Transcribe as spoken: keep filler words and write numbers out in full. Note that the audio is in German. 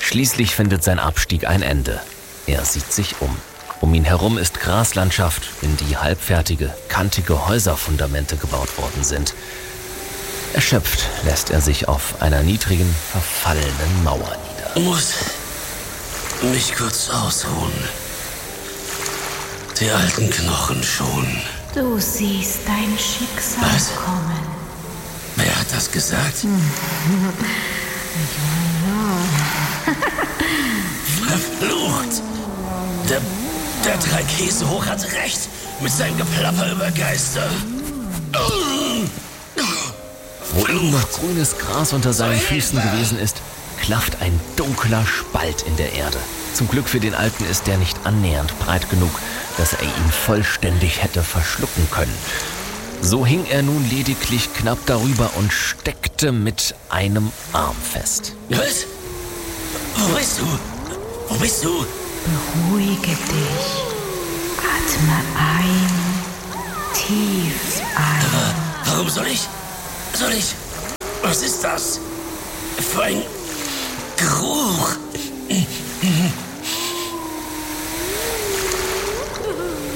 Schließlich findet sein Abstieg ein Ende. Er sieht sich um. Um ihn herum ist Graslandschaft, in die halbfertige, kantige Häuserfundamente gebaut worden sind. Erschöpft lässt er sich auf einer niedrigen, verfallenen Mauer nieder. Ich muss mich kurz ausruhen. Die alten Knochen schon. Du siehst dein Schicksal Was? kommen. Wer hat das gesagt? Verflucht! Der, der Dreikäsehoch hat recht mit seinem Geplapper über Geister. Wo eben noch grünes Gras unter seinen Füßen gewesen ist, klafft ein dunkler Spalt in der Erde. Zum Glück für den Alten ist der nicht annähernd breit genug, dass er ihn vollständig hätte verschlucken können. So hing er nun lediglich knapp darüber und steckte mit einem Arm fest. Was? Wo bist du? Wo bist du? Beruhige dich. Atme ein. Tief ein. Aber warum soll ich? Soll ich? Was ist das? Für ein Geruch.